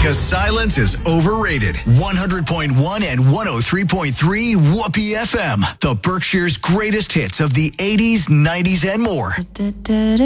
Because silence is overrated. 100.1 and 103.3 Whoopee FM. The Berkshire's greatest hits of the 80s, 90s, and more.